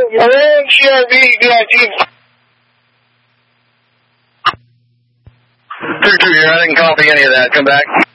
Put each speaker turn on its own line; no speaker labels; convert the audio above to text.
Moran, CRV, VIP.
2-2 here. I didn't copy any of that. Come back.